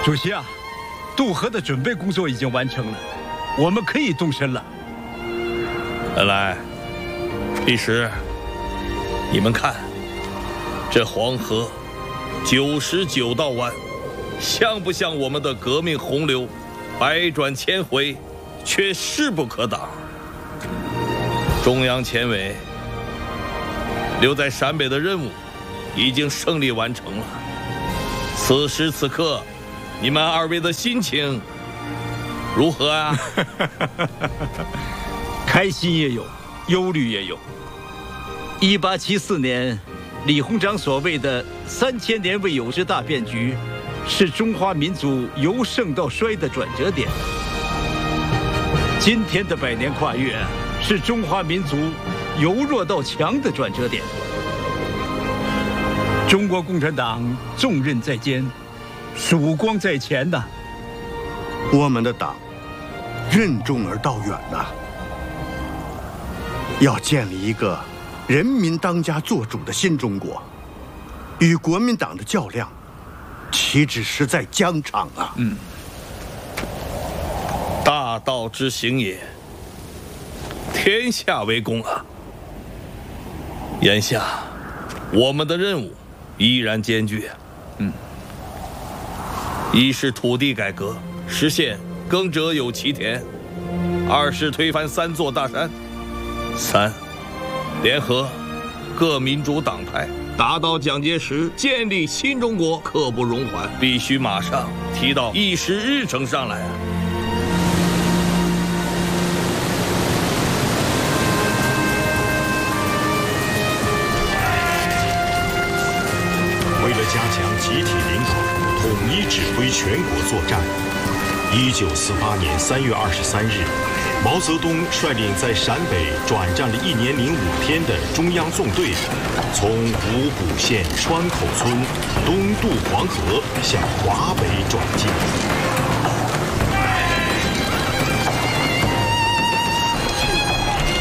主席啊，渡河的准备工作已经完成了，我们可以动身了。 来，律师，你们看，这黄河99道弯，像不像我们的革命洪流？百转千回，却势不可挡。中央前委留在陕北的任务已经胜利完成了。此时此刻，你们二位的心情如何啊？ 开心也有，忧虑也有。1874年，李鸿章所谓的3000年未有之大变局，是中华民族由盛到衰的转折点。今天的100年跨越，是中华民族由弱到强的转折点。中国共产党重任在肩，曙光在前呐！ 我们的党任重而道远呐，要建立一个人民当家作主的新中国，与国民党的较量，岂止是在疆场啊！ 大道之行也，天下为公啊！眼下，我们的任务依然艰巨。一是土地改革，实现耕者有其田；二是推翻3座大山；三，联合各民主党派，打倒蒋介石，建立新中国，刻不容缓，必须马上提到议事日程上来。 为了加强集体领导，统一指挥全国作战，1948年3月23日，毛泽东率领在陕北转战了1年0.5天的中央纵队，从五埔县川口村东渡黄河，向华北转进。